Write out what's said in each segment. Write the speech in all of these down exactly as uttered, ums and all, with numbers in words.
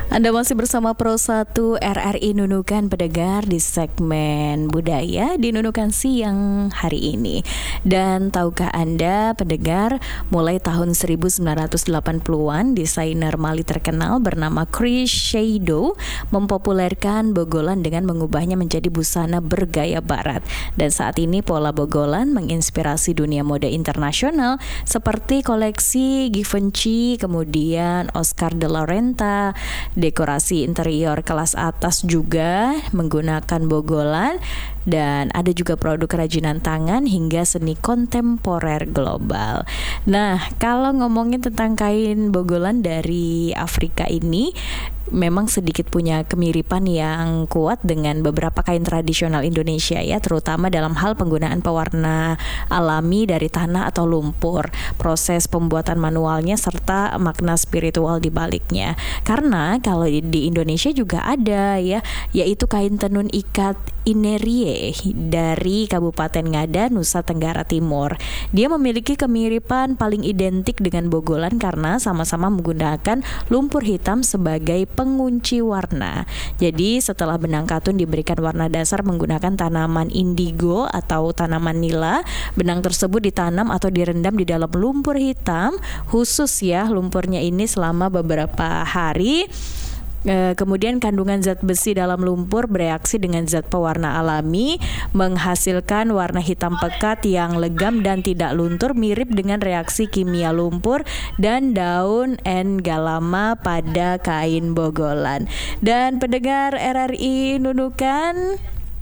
Anda masih bersama Pro satu R R I Nunukan pendengar di segmen budaya di Nunukan siang hari ini. Dan tahukah Anda pendengar, mulai tahun seribu sembilan ratus delapan puluhan desainer Mali terkenal bernama Chris Saido mempopulerkan bogolan dengan mengubahnya menjadi busana bergaya barat. Dan saat ini pola bogolan menginspirasi dunia mode internasional seperti koleksi Givenchy, kemudian Oscar de la Renta. Dekorasi interior kelas atas juga menggunakan bogolan, dan ada juga produk kerajinan tangan hingga seni kontemporer global. Nah, kalau ngomongin tentang kain bogolan dari Afrika ini, memang sedikit punya kemiripan yang kuat dengan beberapa kain tradisional Indonesia ya, terutama dalam hal penggunaan pewarna alami dari tanah atau lumpur, proses pembuatan manualnya serta makna spiritual di baliknya. Karena kalau di Indonesia juga ada ya, yaitu kain tenun ikat Inerie dari Kabupaten Ngada, Nusa Tenggara Timur. Dia memiliki kemiripan paling identik dengan bogolan karena sama-sama menggunakan lumpur hitam sebagai pengunci warna. Jadi setelah benang katun diberikan warna dasar menggunakan tanaman indigo atau tanaman nila, benang tersebut ditanam atau direndam di dalam lumpur hitam khusus ya, lumpurnya ini selama beberapa hari. E, kemudian kandungan zat besi dalam lumpur bereaksi dengan zat pewarna alami menghasilkan warna hitam pekat yang legam dan tidak luntur, mirip dengan reaksi kimia lumpur dan daun N-galama pada kain bogolan. Dan pendengar R R I Nunukan,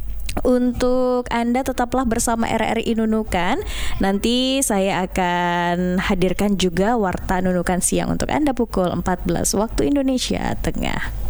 untuk Anda tetaplah bersama R R I Nunukan. Nanti saya akan hadirkan juga Warta Nunukan Siang untuk Anda pukul empat belas waktu Indonesia Tengah.